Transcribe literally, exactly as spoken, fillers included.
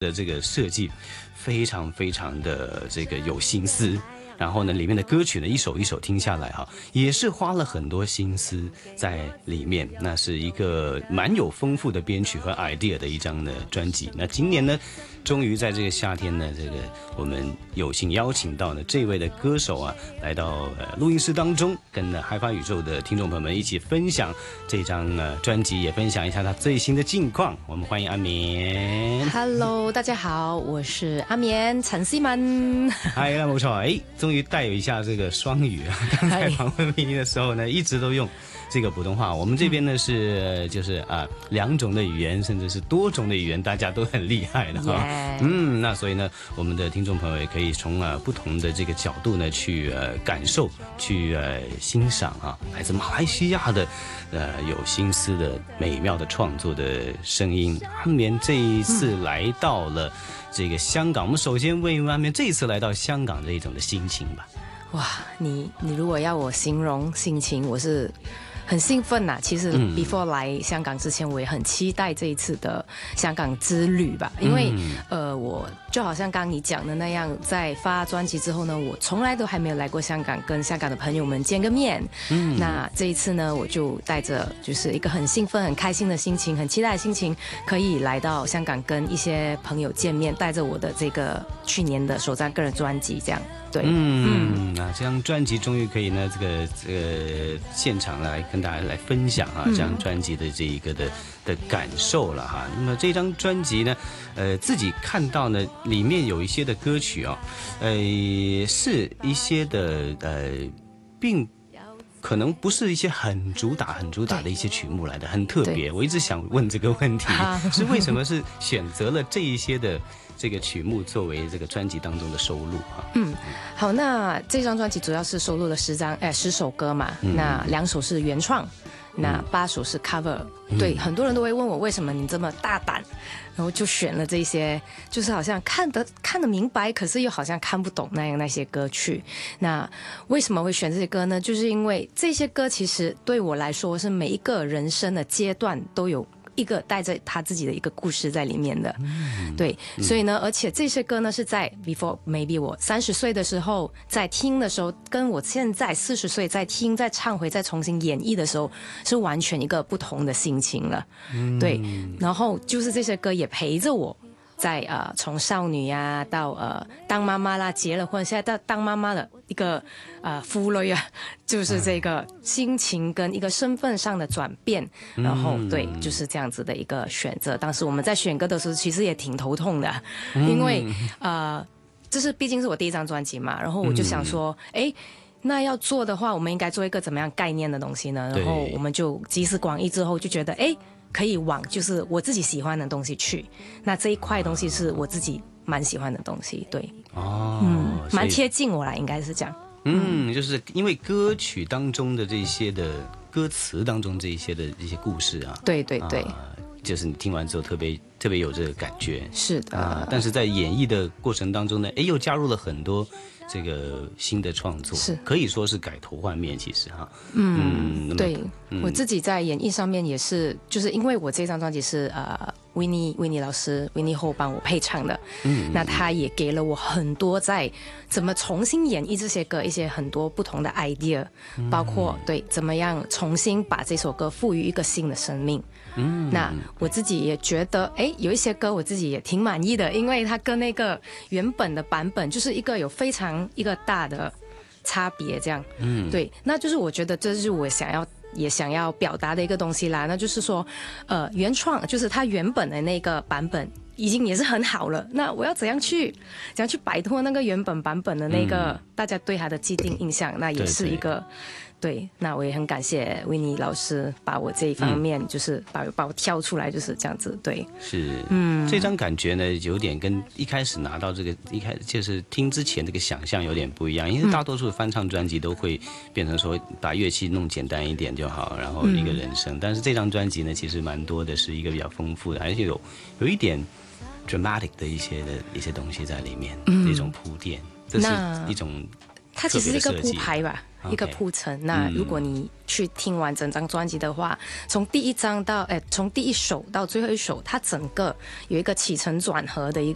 的这个设计非常非常的这个有心思。然后呢，里面的歌曲呢，一首一首听下来哈，也是花了很多心思在里面。那是一个蛮有丰富的编曲和 idea 的一张的专辑。那今年呢，终于在这个夏天呢，这个我们有幸邀请到呢这位的歌手啊，来到呃录音室当中，跟呢嗨发宇宙的听众朋友们一起分享这张呃专辑，也分享一下他最新的近况。我们欢迎阿眠。 Hello， 大家好，我是阿眠陳思敏。 係啦，冇錯，誒，終於帶有一下這個雙語啊！剛才訪問咪的時候呢，一直都用這個普通話。我們這邊呢是就是啊兩種的語言，甚至是多種的語言，大家都很厲害的哈。Yeah. 嗯，那所以呢，我們的聽眾朋友也可以從啊不同的這個角度呢去呃感受，去呃欣賞啊來自馬來西亞的呃有心思的美妙的創作的聲音。阿眠這一次來到了這個香港，我們首先問一問阿眠，這一次來到香港這一種的心情吧。 哇，你你如果要我形容心情，我是很興奮呐、啊。其實 before 來香港之前，我也很期待這一次的香港之旅吧。因為、嗯、呃，我就好像剛剛你講的那樣，在發專輯之後呢，我從來都還沒有來過香港，跟香港的朋友們見個面。嗯，那這一次呢，我就帶着就是一個很興奮、很開心的心情，很期待的心情，可以來到香港跟一些朋友見面，帶着我的這個去年的首張個人專輯，這樣。對， 嗯，那這張專輯終於可以呢，這個這個現場來跟大家來分享哈，這張專輯的這一個的的感受了哈。那麼這張專輯呢，呃，自己看到呢，裡面有一些的歌曲哦，呃，是一些的呃，並可能不是一些很主打、很主打的一些曲目來的，很特別。我一直想問這個問題，是為什麼是選擇了這一些的這個曲目作為這個專輯當中的收錄哈？ 嗯，好，那這張專輯主要是收錄了十張，哎，十首歌嘛，嗯、那兩首是原創，那八首是 cover、嗯。對，很多人都會問我為什麼你這麼大膽，然後就選了這些，就是好像看得看得明白，可是又好像看不懂那樣那些歌曲。那為什麼會選這些歌呢？就是因為這些歌其實對我來說是每一個人生的階段都有一個帶着他自己的一個故事在裡面的，嗯、對，所以呢，而且這些歌呢是在 before maybe 我三十歲的時候在聽的時候，跟我現在四十歲在聽、在唱回、再重新演繹的時候，是完全一個不同的心情了，嗯、對，然後就是這些歌也陪着我。在呃，從少女啊到呃當媽媽啦，結了婚，現在到當媽媽的一個呃婦女啊，就是這個心情跟一個身份上的轉變，嗯、然後對，就是這樣子的一個選擇。當時我們在選歌的時候，其實也挺頭痛的，嗯、因為呃，這是畢竟是我第一張專輯嘛，然後我就想說，哎、嗯，那要做的話，我們應該做一個怎麼樣概念的東西呢？然後我們就集思廣益之後，就覺得，哎。可以往就是我自己喜歡的東西去，那這一塊東西是我自己蠻喜歡的東西，對，哦，嗯，蠻貼近我啦，應該是這樣。 嗯，就是因為歌曲當中的這些的歌詞當中這一些的一些故事啊， 對對對， 啊、就是你聽完之後特別特別有這個感覺， 是的、 啊，但是在演繹的過程當中呢，誒又加入了很多這個新的創作，是可以說是改頭換面，其實哈， 嗯，嗯對、嗯、我自己在演繹上面也是，就是因為我這張專輯是呃 Winnie Winnie 老師 Winnie Ho 幫我配唱的，嗯，那他也給了我很多在怎麼重新演繹這些歌一些很多不同的 idea，、嗯、包括對怎麼樣重新把這首歌賦予一個新的生命，嗯，那我自己也覺得，誒有一些歌我自己也挺滿意的，因為它跟那個原本的版本就是一個有非常一個大的差別，這樣，嗯，對，那就是我覺得這是我想要也想要表達的一個東西啦，那就是說，呃，原創就是它原本的那個版本已經也是很好了，那我要怎樣去怎樣去擺脫那個原本版本的那個、嗯、大家對它的既定印象，那也是一個。對，對，那我也很感謝維尼老師把我這一方面，就是把、嗯、把我挑出來，就是這樣子。對， 是，嗯，這張感覺呢，有點跟一開始拿到這個一開始就是聽之前這個想象有點不一樣，因為大多數的翻唱專輯都會變成說把樂器弄簡單一點就好，然後一個人聲。嗯、但是這張專輯呢，其實蠻多的是一個比較豐富的，而且有有一點 dramatic 的一些的一些東西在裡面，嗯、一種鋪墊，這是一種。 它其實是一個鋪排吧，一個鋪陳。Okay. 那如果你去聽完整張專輯的話，從、嗯、第一張到誒，從第一首到最後一首，它整個有一個起承轉合的一